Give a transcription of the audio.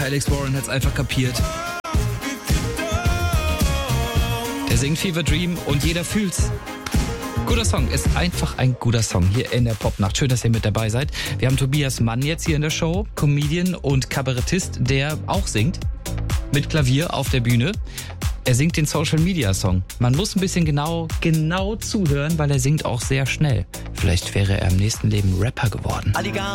Alex Warren hat's einfach kapiert. Er singt Fever Dream und jeder fühlt's. Guter Song, ist einfach ein guter Song hier in der Popnacht. Schön, dass ihr mit dabei seid. Wir haben Tobias Mann jetzt hier in der Show, Comedian und Kabarettist, der auch singt. Mit Klavier auf der Bühne. Er singt den Social Media Song. Man muss ein bisschen genau zuhören, weil er singt auch sehr schnell. Vielleicht wäre er im nächsten Leben Rapper geworden.